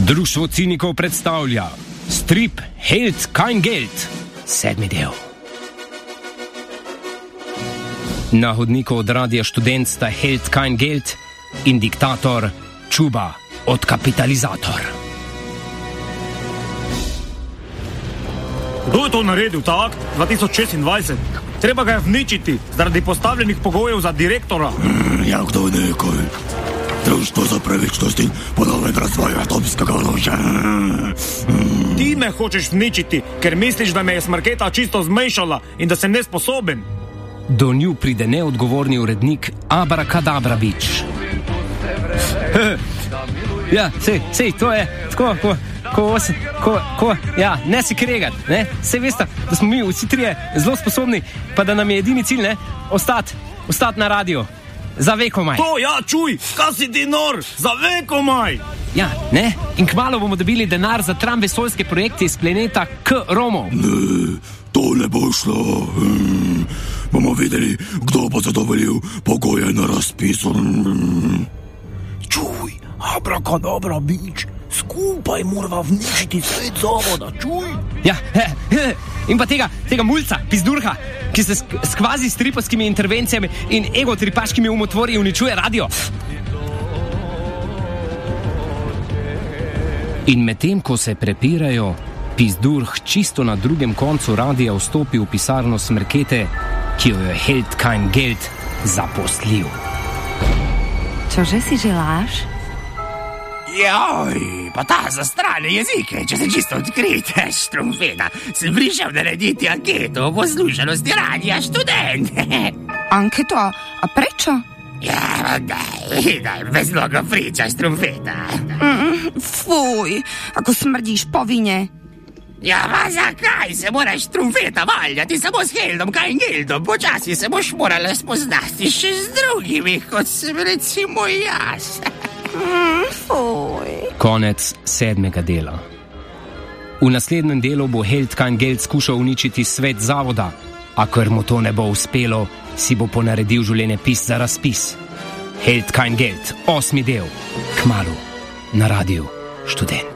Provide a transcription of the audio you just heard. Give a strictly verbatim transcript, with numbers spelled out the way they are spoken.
Društvo cinikov predstavlja strip Held kein Geld, sedmi del. Na hodniku od Radia Študent sta Held kein Geld in diktator Čuba od Kapitalizator. Kdo je to naredil, ta akt dva tisoč šestindvajset? Treba ga je vničiti zaradi postavljenih pogojev za direktora. Mm, ja, kdo nekaj? Društvo za pravičnost in ponoven razvoj atomskega orožja. Mm. Ti me hočeš vničiti, ker misliš, da me je smrketa čisto zmešala in da sem nesposoben. Do nju pride neodgovorni urednik Abrakadabravič. Ja, sej, sej, to je tako, ko, ko, ko, ko, ja, ne se kregati, ne, sej veste, da smo mi vsi trije zelo sposobni, pa da nam je edini cilj, ne, ostati, ostati na radiju, za vekomaj. To, ja, čuj, kaj si ti nor, za vekomaj. Ja, ne, in kmalu bomo dobili denar za tram vesoljske projekte iz planeta K Romov. Ne, to ne bo šlo. Hmm. Bomo videli, kdo bo zadovoljil pogoje na razpisu. Hmm. Čuj, Abrakadabravič, skupaj morava vničiti svet zavoda, čuj. Ja, in pa tega, tega mulca, pizdurha, ki se s kvazi stripovskimi intervencijami in egotripaškimi umotvori uničuje radio. In medtem, ko se prepirajo, pizdurh čisto na drugem koncu radia vstopi v pisarno smrkete, ki jo je Held kein Geld zaposlil. Čože si želaš? Joj, pa ta za strane jezike, če se čisto odkrite, Štrumpeta, sem prišel narediti anketo o poslušanosti Radia Študent. Anketo? A prečo? Ja, daj, daj, bez mnogo priča, Štrumpeta. Mm, fuj, ako smrdiš po vine. Ja, pa zakaj se moraš, Štrumpeta, valjati samo s Heldom kein Geldom? Počasi se boš morala spoznati še z drugimi, kot sem recimo jaz. Mm, fuj. Konec sedmega dela. V naslednjem delu bo Held kein Geld skušal uničiti svet zavoda, a ker mu to ne bo uspelo, si bo ponaredil življenjepis za razpis. Held kein Geld, osmi del, kmalu na Radiu Študent.